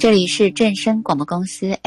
这里是正声广播公司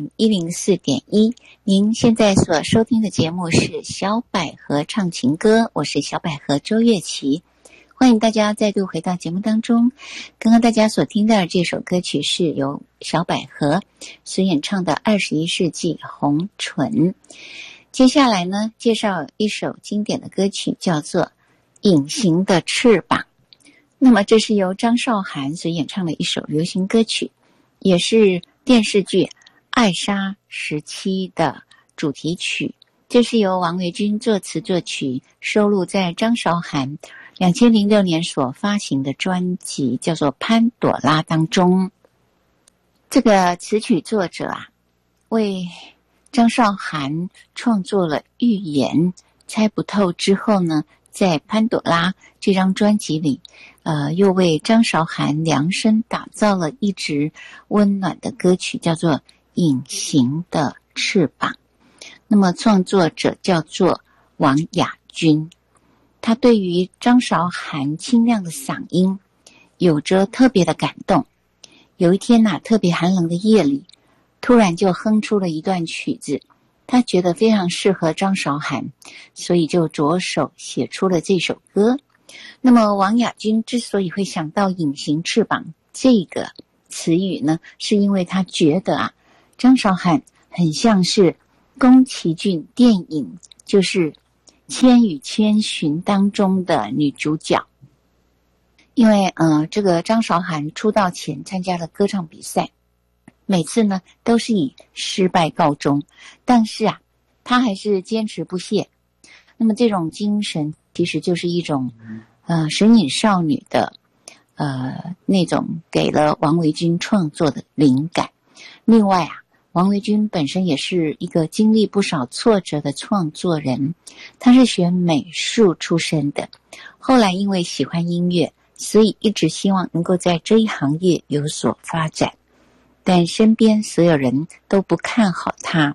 FM104.1，您现在所收听的节目是小百合唱情歌，我是小百合周月琪，欢迎大家再度回到节目当中。刚刚大家所听到的这首歌曲是由小百合所演唱的21世纪红唇。接下来呢，介绍一首经典的歌曲，叫做《隐形的翅膀》。那么这是由张韶涵所演唱的一首流行歌曲，也是电视剧《爱莎17》的主题曲。这是由王维君作词作曲，收录在张韶涵2006年所发行的专辑叫做《潘朵拉》当中。这个词曲作者为张韶涵创作了《预言》猜不透之后呢，在《潘朵拉》这张专辑里又为张韶涵量身打造了一支温暖的歌曲，叫做《隐形的翅膀》。那么创作者叫做王雅君，他对于张韶涵清亮的嗓音有着特别的感动。有一天特别寒冷的夜里，突然就哼出了一段曲子，他觉得非常适合张韶涵，所以就着手写出了这首歌。那么王雅君之所以会想到隐形翅膀这个词语呢，是因为他觉得张韶涵很像是宫崎骏电影就是《千与千寻》当中的女主角。因为这个张韶涵出道前参加了歌唱比赛，每次呢都是以失败告终，但是她还是坚持不懈。那么这种精神其实就是一种神隐少女的那种给了王维君创作的灵感。另外王维君本身也是一个经历不少挫折的创作人，他是学美术出身的，后来因为喜欢音乐，所以一直希望能够在这一行业有所发展，但身边所有人都不看好他。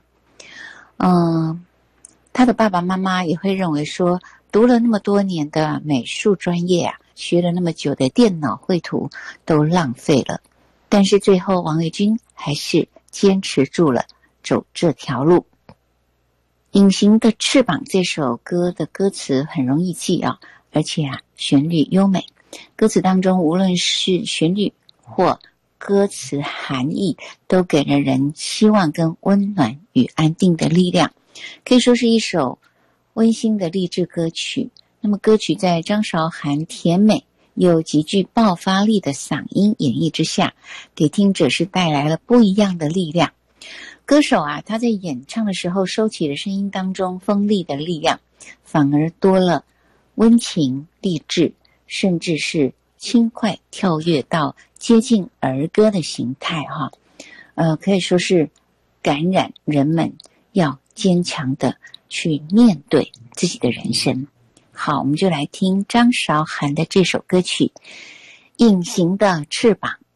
他的爸爸妈妈也会认为说，读了那么多年的美术专业学了那么久的电脑绘图都浪费了。但是最后王维君还是坚持住了走这条路。隐形的翅膀这首歌的歌词很容易记而且旋律优美。歌词当中无论是旋律或歌词含义，都给了人希望跟温暖与安定的力量，可以说是一首温馨的励志歌曲。那么歌曲在张韶涵甜美又极具爆发力的嗓音演绎之下，给听者是带来了不一样的力量。歌手他在演唱的时候收起了声音当中锋利的力量，反而多了温情励志，甚至是轻快跳跃到接近儿歌的形态可以说是感染人们要坚强的去面对自己的人生。好，我们就来听张韶涵的这首歌曲《隐形的翅膀》。